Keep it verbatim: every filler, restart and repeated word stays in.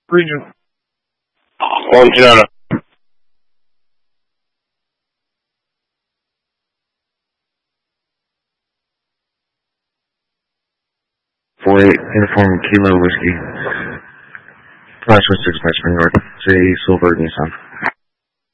Region. One Sonata. four eight, Uniform Kilo Whiskey. Flash one six by Spring Yard. City Silver Nissan.